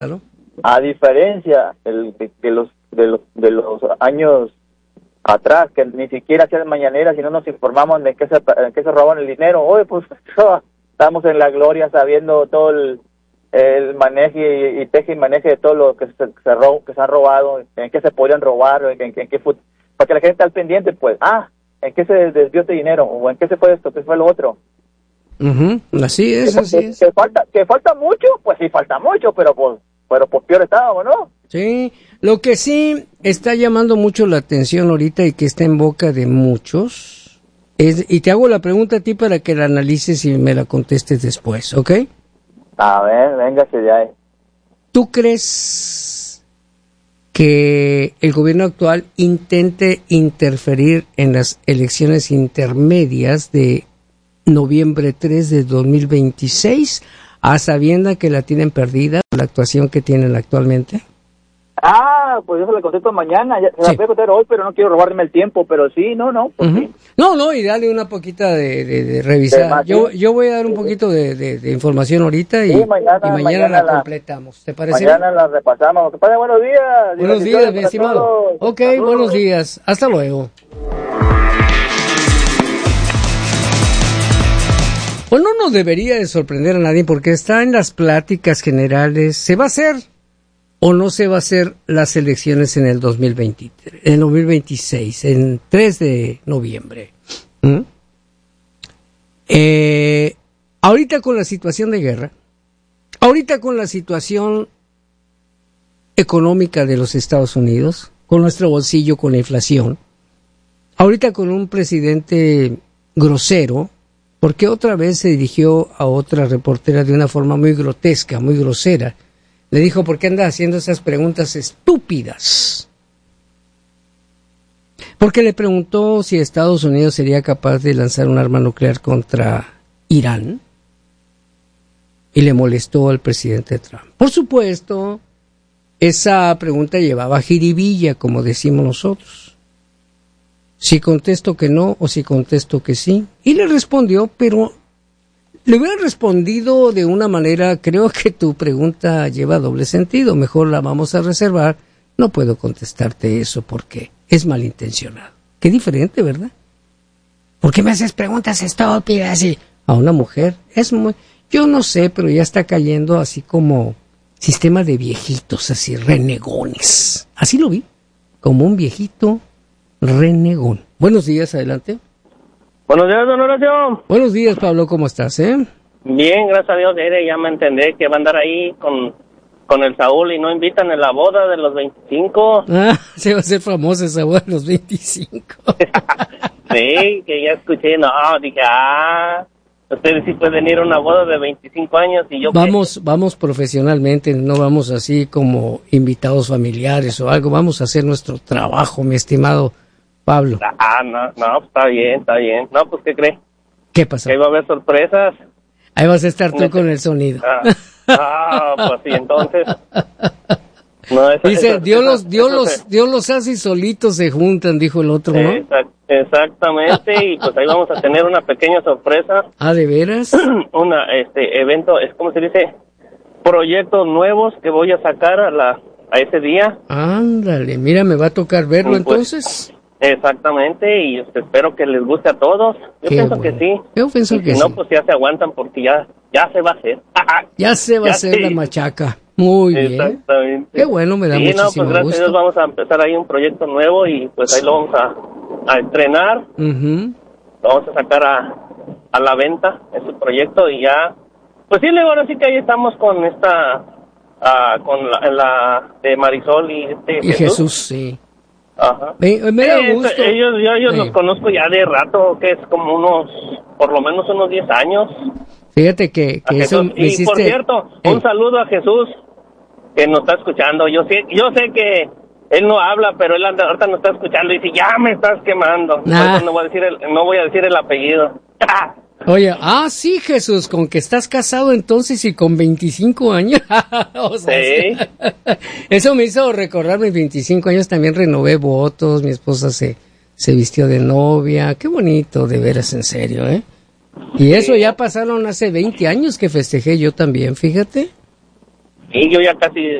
Claro. A diferencia de los años atrás, que ni siquiera hacían mañaneras y no nos informaban de en qué se roban el dinero. Hoy pues estamos en la gloria sabiendo todo el maneje y teje y maneje de todo lo que se han robado, en qué se podían robar, en qué fue, para que la gente esté al pendiente, pues, en qué se desvió este dinero, o en qué se fue esto, qué fue lo otro. Así es. Que falta mucho, pues sí falta mucho, pero pues peor estábamos, ¿no? Sí, lo que sí está llamando mucho la atención ahorita y que está en boca de muchos, y te hago la pregunta a ti para que la analices y me la contestes después, ¿ok? A ver, véngase de ahí. ¿Tú crees que el gobierno actual intente interferir en las elecciones intermedias de noviembre 3 de 2026, a sabienda que la tienen perdida por la actuación que tienen actualmente? Pues eso le contesto mañana, se la voy a contar hoy, pero no quiero robarme el tiempo, pero sí, pues sí. No, y dale una poquita de revisar. Yo voy a dar un poquito de información ahorita y mañana la completamos. ¿Te parece? Mañana la repasamos. Que pase buenos días. Buenos días, mi estimado. Ok, buenos días. Hasta luego. Pues no nos debería de sorprender a nadie porque está en las pláticas generales. ¿Se va a hacer o no se va a hacer las elecciones en el 2023, en 2026, en 3 de noviembre? Ahorita con la situación de guerra, ahorita con la situación económica de los Estados Unidos, con nuestro bolsillo, con la inflación, ahorita con un presidente grosero, porque otra vez se dirigió a otra reportera de una forma muy grotesca, muy grosera. Le dijo, ¿por qué andas haciendo esas preguntas estúpidas? Porque le preguntó si Estados Unidos sería capaz de lanzar un arma nuclear contra Irán. Y le molestó al presidente Trump. Por supuesto, esa pregunta llevaba jiribilla, como decimos nosotros. Si contesto que no o si contesto que sí. Y le respondió, pero le hubiera respondido de una manera, creo que tu pregunta lleva doble sentido, mejor la vamos a reservar, no puedo contestarte eso porque es malintencionado. Qué diferente, ¿verdad? ¿Por qué me haces preguntas estúpidas? Y a una mujer es muy, yo no sé, pero ya está cayendo así como sistema de viejitos, así renegones. Así lo vi, como un viejito renegón. Buenos días, adelante. Buenos días, don Horacio. Buenos días, Pablo, ¿cómo estás, Bien, gracias a Dios, ya me entendé que va a andar ahí con el Saúl y no invitan en la boda de los 25. Se va a hacer famosa esa boda de los 25. Sí, que ya escuché, dije, ustedes sí pueden ir a una boda de 25 años y yo... Vamos profesionalmente, no vamos así como invitados familiares o algo, vamos a hacer nuestro trabajo, mi estimado Pablo. No, está bien. No, pues, ¿qué cree? ¿Qué pasó? Que ahí va a haber sorpresas. Ahí vas a estar tú con el sonido. Pues sí, entonces... Dice, Dios los hace y solitos se juntan, dijo el otro, ¿no? Exactamente, y pues ahí vamos a tener una pequeña sorpresa. ¿De veras? Evento, ¿cómo se dice? Proyectos nuevos que voy a sacar a ese día. Ándale, mira, me va a tocar verlo entonces. Exactamente, y espero que les guste a todos. Yo pienso que sí. Yo pienso que sí. Si no, pues ya se aguantan porque ya se va a hacer. Ya se va a hacer la machaca. Muy bien. Exactamente. Qué bueno, me da muchísimo gusto. Pues gracias a Dios vamos a empezar ahí un proyecto nuevo y pues ahí lo vamos a estrenar. Lo vamos a sacar a la venta, ese proyecto, y ya... Pues sí, ahora sí que ahí estamos con esta... con la de Marisol y Jesús, sí. Ajá. Me da gusto. Ellos los conozco ya de rato, que es como por lo menos unos 10 años. Fíjate que eso me hiciste... Y por cierto, un saludo a Jesús, que nos está escuchando. Yo sé que él no habla, pero él ahorita nos está escuchando y dice, ya me estás quemando. No voy a decir el apellido. Oye, sí, Jesús, con que estás casado entonces y con 25 años. Sí. Eso me hizo recordar mis 25 años, también renové votos, mi esposa se vistió de novia, qué bonito, de veras, en serio, Y eso ya pasaron hace 20 años que festejé yo también, fíjate. Y yo ya casi